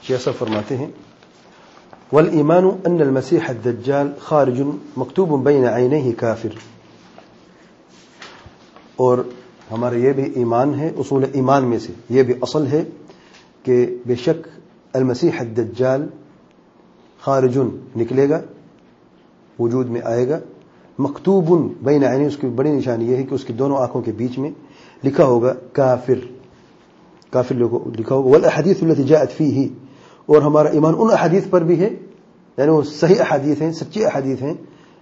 شیخ صاحب فرماتے ہیں والایمان ان المسیح الدجال خارج مکتوب بین عینیہ کافر، اور ہمارا یہ بھی ایمان ہے، اصول ایمان میں سے یہ بھی اصل ہے کہ بے شک المسیح الدجال خارج نکلے گا، وجود میں آئے گا، مکتوب بین عینیہ، اس کی بڑی نشانی یہ ہے کہ اس کی دونوں آنکھوں کے بیچ میں لکھا ہوگا کافر، کافر لکھا ہوگا، والاحادیث التي جاءت فيه، اور ہمارا ایمان ان احادیث پر بھی ہے، یعنی وہ صحیح احادیث ہیں، سچی احادیث ہیں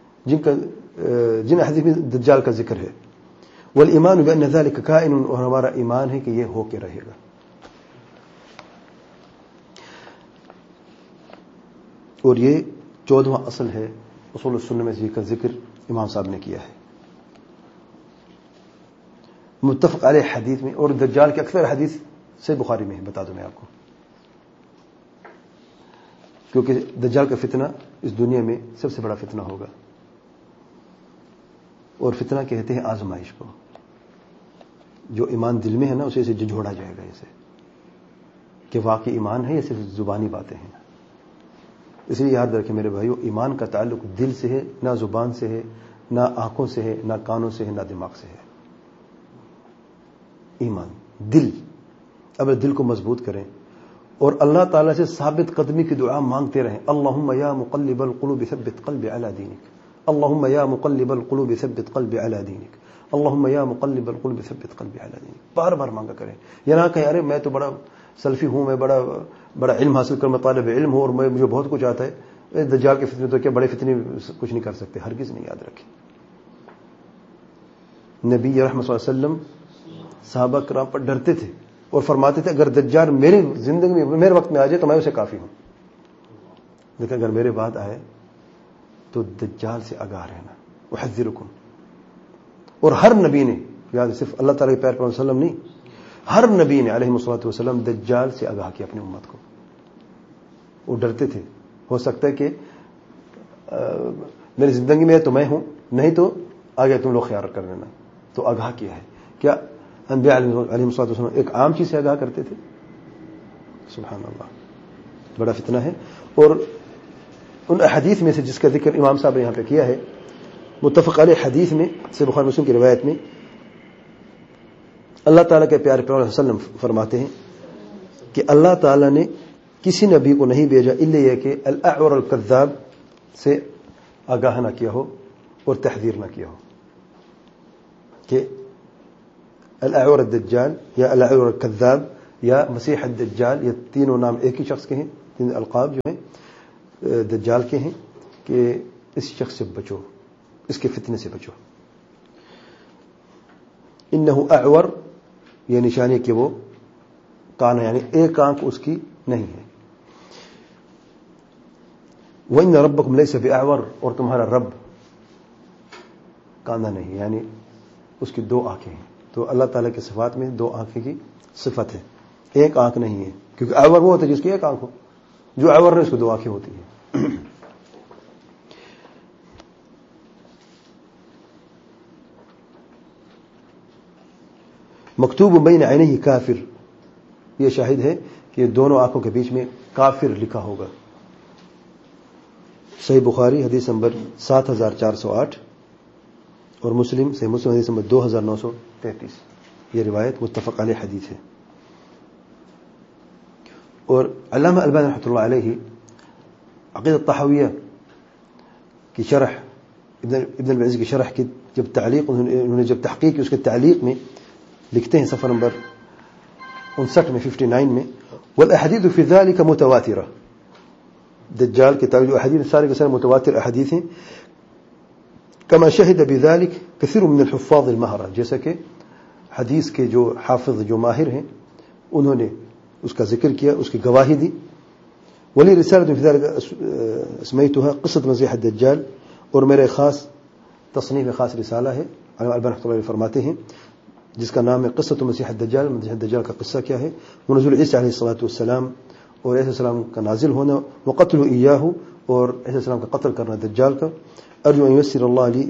جن احادیث میں دجال کا ذکر ہے، والایمان بان ذلك کائن، اور ہمارا ایمان ہے کہ یہ ہو کے رہے گا۔ اور یہ 14واں اصل ہے اصول السنہ میں کا ذکر امام صاحب نے کیا ہے، متفق علیہ حدیث میں، اور دجال کے اکثر حدیث سے بخاری میں ہے، بتا دوں میں آپ کو، کیونکہ دجال کا فتنہ اس دنیا میں سب سے بڑا فتنہ ہوگا، اور فتنہ کہتے ہیں آزمائش کو، جو ایمان دل میں ہے نا اسے جھجھوڑا جائے گا، اسے کہ واقعی ایمان ہے یا صرف زبانی باتیں ہیں۔ اس لیے یاد رکھیں میرے بھائیو، ایمان کا تعلق دل سے ہے، نہ زبان سے ہے، نہ آنکھوں سے ہے، نہ کانوں سے ہے، نہ دماغ سے ہے۔ ایمان دل، اب دل کو مضبوط کریں اور اللہ تعالیٰ سے ثابت قدمی کی دعا مانگتے رہیں، اللہم یا مقلب القلوب ثبت قلبی علی دینک، اللہم یا مقلب القلوب ثبت قلبی علی دینک، اللہم یا مقلب القلوب ثبت قلبی علی دینک، بار بار مانگا کریں۔ یہ نہ کہیں ارے میں تو بڑا سلفی ہوں، میں بڑا علم حاصل کر، میں طالب علم ہوں اور مجھے بہت کچھ آتا ہے، دجال کے فتنے تو کیا بڑے فتنے کچھ نہیں کر سکتے، ہرگز نہیں۔ یاد رکھیں نبی رحمت صلی اللہ علیہ وسلم صحابہ کرام پر ڈرتے تھے اور فرماتے تھے اگر دجال میری زندگی میں میرے وقت میں آ جائے تو میں اسے کافی ہوں، لیکن اگر میرے بعد آئے تو دجال سے آگاہ رہنا، احذرکم۔ اور ہر نبی نے، یاد صرف اللہ تعالیٰ کے پیار پر وسلم نہیں، ہر نبی نے علیہ الصلوۃ والسلام دجال سے آگاہ کیا اپنی امت کو، وہ ڈرتے تھے، ہو سکتا ہے کہ میری زندگی میں تو میں ہوں، نہیں تو آگے تم لوگ خیال کر لینا، تو آگاہ کیا ہے۔ کیا انبیاء علیہ الصلوۃ والسلام ایک عام چیز سے آگاہ کرتے تھے؟ سبحان اللہ، بڑا فتنہ ہے۔ اور ان احادیث میں سے جس کا ذکر امام صاحب نے یہاں پہ کیا ہے، متفق علیہ حدیث میں سے بخاری مسلم کی روایت میں اللہ تعالیٰ کے پیارے پیغمبر صلی اللہ علیہ وسلم فرماتے ہیں کہ اللہ تعالیٰ نے کسی نبی کو نہیں بھیجا الا یہ کہ الاعور الکذاب سے آگاہ نہ کیا ہو اور تحذیر نہ کیا ہو، کہ الاعور الدجال یا الاعور الکذاب یا مسیح الدجال، یہ تینوں نام ایک ہی شخص کے ہیں، تین القاب جو ہیں دجال کے ہیں، کہ اس شخص سے بچو، اس کے فتنے سے بچو۔ انہو اعور، یہ نشانی کہ وہ کانا، یعنی ایک آنکھ اس کی نہیں ہے۔ وَإِنَّ رَبَّكُمْ لَيْسَ بِأَعْوَرٍ، اور تمہارا رب کانا نہیں، یعنی اس کی دو آنکھیں ہیں۔ تو اللہ تعالیٰ کی صفات میں دو آنکھیں کی صفت ہے، ایک آنکھ نہیں ہے، کیونکہ اعور وہ ہوتا ہے جس کی ایک آنکھ ہو، جو اعور ہے اس کو دو آنکھیں ہوتی ہیں۔ مکتوب بین عینیہ کافر، یہ شاہد ہے کہ دونوں آنکھوں کے بیچ میں کافر لکھا ہوگا۔ صحیح بخاری حدیث نمبر 7408 اور مسلم صحیح مسلم حدیث نمبر 2933، یہ روایت متفق علیہ حدیث ہے۔ اور علامہ البانی رحمۃ اللہ علیہ عقیدۃ طحاویہ کی شرح، ابن العز کی شرح کی جب تعلیق انہوں نے جب تحقیق کی، اس کے تعلیق میں لکھتے ہیں صفحہ نمبر 59 میں 59 میں، والاحادیث فی ذلک متواترہ، دجال کے تعلق جو احادیث سارے کے سارے متواتر احادیث ہیں، کما شہد بذلک کثیر من الحفاظ الماہرہ، جیسا کہ حدیث کے جو حافظ جو ماہر ہیں انہوں نے اس کا ذکر کیا، اس کی گواہی دی۔ ولی رسالۃ فی ذلک اسمیتها قصۃ مسیح الدجال، اور میرے خاص تصنیف خاص رسالہ ہے، علامہ البانی رحمۃ اللہ فرماتے ہیں جس کا نام ہے قصۃ مسیح الدجال، مسیح الدجال کا قصہ کیا ہے، ونزول عیسیٰ علیہ الصلوۃ والسلام، اور عیسیٰ السلام کا نازل ہونا، وقتل ایاہ، اور عیسیٰ السلام کا قتل کرنا دجال کا، ارجو ان یسر اللہ علی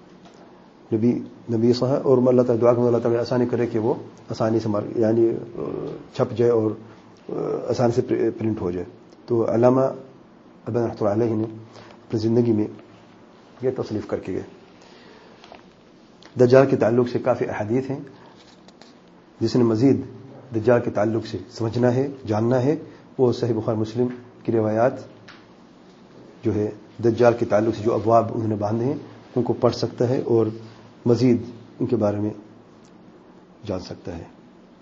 نبی صاحب، اور اللہ تعالیٰ دعا کروں اللہ تعالیٰ آسانی کرے کہ وہ آسانی سے یعنی چھپ جائے اور آسانی سے پرنٹ ہو جائے. تو علامہ البانی رحمۃ اللہ علیہ نے اپنی زندگی میں یہ تصنیف کر کے گئے. دجال کے تعلق سے کافی احادیث ہیں. جس نے مزید دجال کے تعلق سے سمجھنا ہے، جاننا ہے، وہ صحیح بخاری مسلم کی روایات جو ہے دجال کے تعلق سے جو ابواب انہوں نے باندھے ہیں ان کو پڑھ سکتا ہے اور مزید ان کے بارے میں جان سکتا ہے.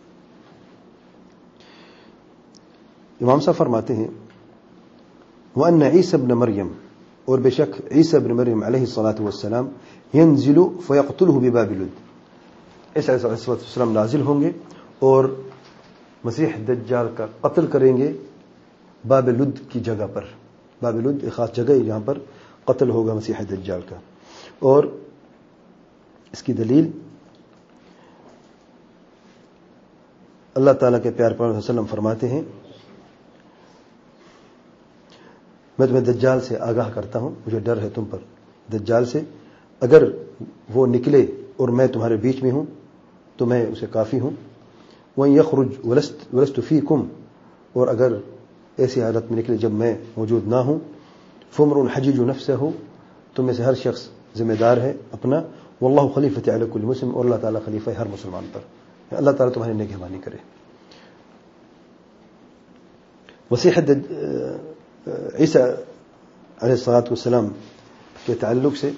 امام صاحب فرماتے ہیں وَأَنَّ عِيسَى ابْنَ مریم، اور بے شک عیسی ابن مریم علیہ الصلاۃ والسلام ينزل فيقتله بباب لد، عیسی علیہ السلام نازل ہوں گے اور مسیح دجال کا قتل کریں گے باب لد کی جگہ پر. باب لد ایک خاص جگہ ہے جہاں پر قتل ہوگا مسیح دجال کا. اور اس کی دلیل اللہ تعالیٰ کے پیارے پیغمبر صلی اللہ علیہ وسلم فرماتے ہیں میں تمہیں دجال سے آگاہ کرتا ہوں، مجھے ڈر ہے تم پر دجال سے. اگر وہ نکلے اور میں تمہارے بیچ میں ہوں تو میں اسے کافی ہوں. وَإِن يَخْرُجْ وَلَسْتُ فِيكُمْ، اور اگر ایسی حالت میں نکلے جب میں موجود نہ ہوں. فَامْرٌ حَجِجُ نَفْسَهُ، تم میں سے ہر شخص ذمہ دار ہے اپنا. وَاللَّهُ خَلِيفَةٌ عَلَى كُلِّ مُسْلِمٍ، اور اللہ تعالیٰ خلیفہ ہے ہر مسلمان پر. اللہ تعالیٰ تمہاری نگہبانی کرے. مسیح عیسیٰ علیہ الصلوۃ والسلام کے تعلق سے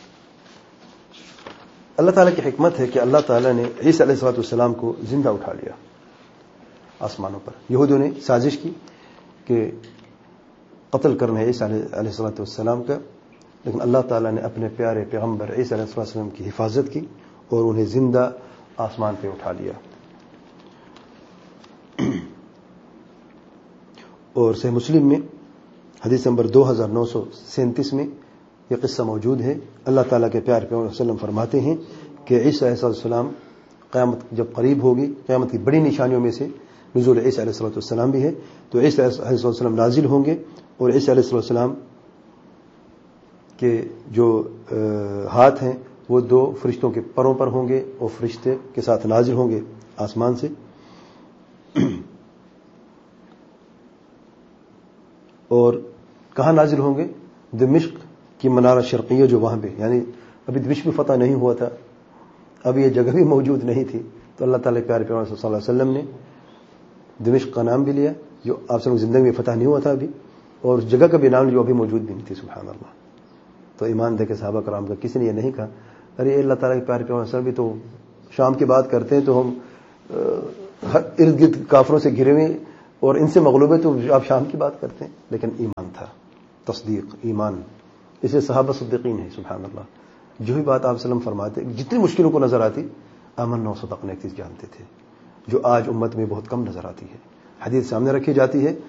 اللہ تعالیٰ کی حکمت ہے کہ اللہ تعالیٰ نے عیسیٰ علیہ الصلوۃ والسلام کو زندہ اٹھا لیا آسمانوں پر. یہودیوں نے سازش کی کہ قتل کرنا ہے عیسیٰ علیہ الصلوۃ والسلام کا، لیکن اللہ تعالیٰ نے اپنے پیارے پیغمبر عیسیٰ علیہ الصلوۃ والسلام کی حفاظت کی اور انہیں زندہ آسمان پہ اٹھا لیا. اور صحیح مسلم میں حدیث نمبر 2937 میں یہ قصہ موجود ہے. اللہ تعالیٰ کے پیارے پیغمبر صلی اللہ علیہ وسلم فرماتے ہیں کہ عیسیٰ علیہ السلام قیامت جب قریب ہوگی، قیامت کی بڑی نشانیوں میں سے نزول عیسیٰ علیہ السلام بھی ہے. تو عیسیٰ علیہ السلام نازل ہوں گے اور عیسیٰ علیہ السلام کے جو ہاتھ ہیں وہ 2 فرشتوں کے پروں پر ہوں گے اور فرشتے کے ساتھ نازل ہوں گے آسمان سے. اور کہاں نازل ہوں گے؟ دمشق کی منارہ شرقیہ جو وہاں پہ، یعنی ابھی دمشق بھی فتح نہیں ہوا تھا، اب یہ جگہ بھی موجود نہیں تھی. تو اللہ تعالیٰ کے پیارے پیغمبر صلی اللہ علیہ وسلم نے دمشق کا نام بھی لیا جو آپ سے زندگی میں فتح نہیں ہوا تھا ابھی، اور اس جگہ کا بھی نام جو ابھی موجود بھی نہیں تھی. سبحان اللہ. تو ایمان دے کے صحابہ کرام کا کسی نے یہ نہیں کہا ارے اللہ تعالیٰ کے پیارے پیغمبر صلی اللہ علیہ وسلم بھی تو شام کی بات کرتے ہیں تو ہم ارد گرد کافروں سے گھرے ہوئے اور ان سے مغلوب ہے تو آپ شام کی بات کرتے ہیں. لیکن ایمان تھا، تصدیق، ایمان. اس لیے صحابہ صدیقین ہیں. سبحان اللہ. جو بھی بات آپ وسلم فرماتے، جتنی مشکلوں کو نظر آتی آمنا و صدقنا ایک چیز جانتے تھے جو آج امت میں بہت کم نظر آتی ہے. حدیث سامنے رکھی جاتی ہے